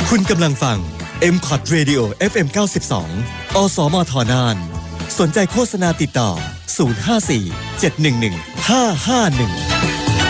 คุณกำลังฟัง MCOT Radio FM 92 อสมทน่านสนใจโฆษณาติดต่อ 054 711 551